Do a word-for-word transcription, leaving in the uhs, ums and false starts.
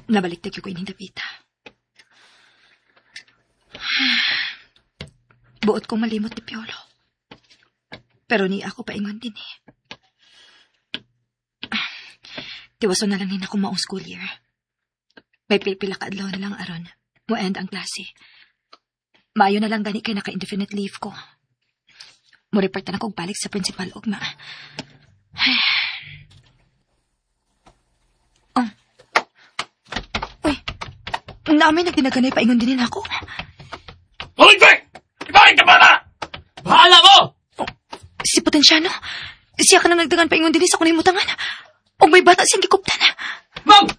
Nabalik tayo ko ining Davita. Buot kong malimot ni Piolo. Pero ni ako paingon din eh. Tiwaso na lang din ako maong school year. May pipila ka adlaw na lang aron. Mo end ang klase. Maayo na lang gani kay naka-indefinite leave ko. Mo report na akong balik sa principal ugma. Oh. Uy. Namin nagdinaganay paingon din ako. Hoy, Greg! Ibalik ka para! Bahala mo! Oh, si Potensyano. Siya ka na nagdagan paingon din sa kunay mutangan. O may bata siyang gikuptan. Ma'am!